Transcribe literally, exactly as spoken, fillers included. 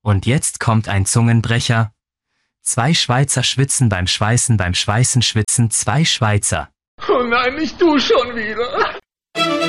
Und jetzt kommt ein Zungenbrecher. Zwei Schweizer schwitzen beim Schweißen, beim Schweißen schwitzen zwei Schweizer. Oh nein, nicht du schon wieder.